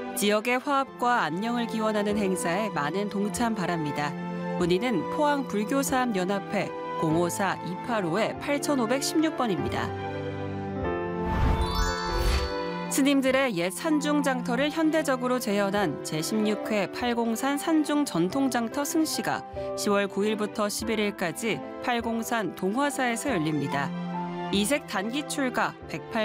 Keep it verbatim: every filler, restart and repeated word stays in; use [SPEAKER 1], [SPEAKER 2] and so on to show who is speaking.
[SPEAKER 1] 지역의 화합과 안녕을 기원하는 행사에 많은 동참 바랍니다. 문의는 포항불교사업연합회 공오사 이팔오 팔오일육 번입니다. 스님들의 옛 산중장터를 현대적으로 재현한 제십육 회 팔공산 산중 전통장터 승시가 시월 구일부터 십일일까지 팔공산 동화사에서 열립니다. 이색 단기 출가 백팔